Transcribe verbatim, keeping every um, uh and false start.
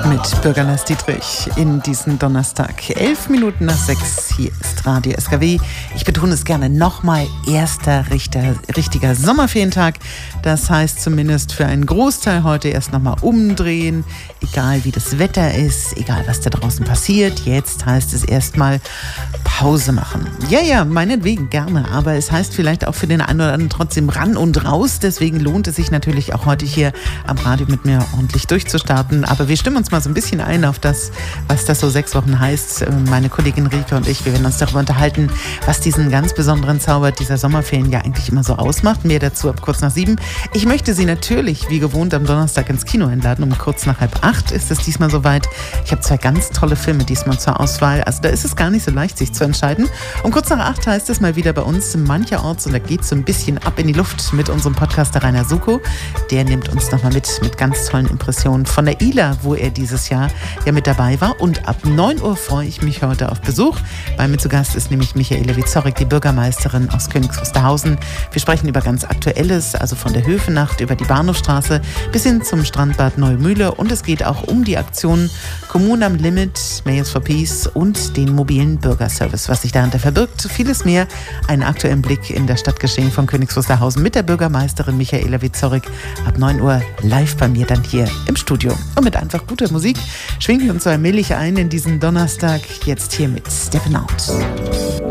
mit Bürgermeister Dietrich in diesen Donnerstag. Elf Minuten nach sechs, hier ist Radio S K W. Ich betone es gerne nochmal, erster richter, richtiger Sommerferientag. Das heißt zumindest für einen Großteil heute erst nochmal umdrehen. Egal wie das Wetter ist, egal was da draußen passiert. Jetzt heißt es erstmal Pause machen. Ja, ja, meinetwegen gerne. Aber es heißt vielleicht auch für den einen oder anderen trotzdem ran und raus. Deswegen lohnt es sich natürlich auch heute hier am Radio mit mir ordentlich durchzustarten. Aber wir stimmen uns mal so ein bisschen ein auf das, was das so sechs Wochen heißt. Meine Kollegin Rike und ich, wir werden uns darüber unterhalten, was diesen ganz besonderen Zauber dieser Sommerferien ja eigentlich immer so ausmacht. Mehr dazu ab kurz nach sieben. Ich möchte Sie natürlich, wie gewohnt, am Donnerstag ins Kino einladen. Um kurz nach halb acht ist es diesmal soweit. Ich habe zwei ganz tolle Filme diesmal zur Auswahl. Also da ist es gar nicht so leicht, sich zu entscheiden. Um kurz nach acht heißt es mal wieder bei uns mancherorts, und da geht es so ein bisschen ab in die Luft mit unserem Podcaster Rainer Suko. Der nimmt uns nochmal mit, mit ganz tollen Impressionen von der I L A, wo er dieses Jahr ja mit dabei war. Und ab neun Uhr freue ich mich heute auf Besuch. Bei mir zu Gast ist nämlich Michaela Wieczorek, die Bürgermeisterin aus Königs Wusterhausen. Wir sprechen über ganz Aktuelles, also von der Höfenacht über die Bahnhofstraße bis hin zum Strandbad Neumühle. Und es geht auch um die Aktion Kommunen am Limit, Mayors for Peace und den mobilen Bürgerservice. Was sich dahinter verbirgt, vieles mehr. Einen aktuellen Blick in das Stadtgeschehen von Königs Wusterhausen mit der Bürgermeisterin Michaela Wieczorek. Ab neun Uhr live bei mir dann hier im Studio. Und mit einfach guter Musik schwingen wir uns so allmählich ein in diesen Donnerstag. Jetzt hier mit Steppin' Out.